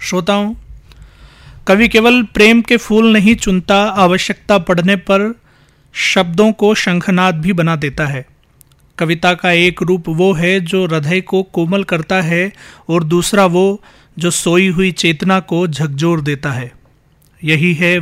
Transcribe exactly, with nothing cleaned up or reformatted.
श्रोताओं, कवि केवल प्रेम के फूल नहीं चुनता, आवश्यकता पड़ने पर शब्दों को शंखनाद भी बना देता है। कविता का एक रूप वो है जो हृदय को कोमल करता है और दूसरा वो जो सोई हुई चेतना को झकझोर देता है। यही है